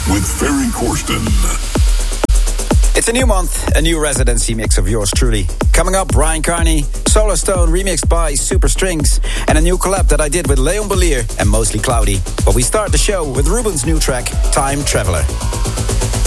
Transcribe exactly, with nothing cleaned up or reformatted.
with Ferry Corsten. It's a new month, a new residency mix of yours truly. Coming up, Ryan Carney, Solar Stone remixed by Super Strings, and a new collab that I did with Leon Bolier and Mostly Cloudy. But we start the show with Ruben's new track, Time Traveler.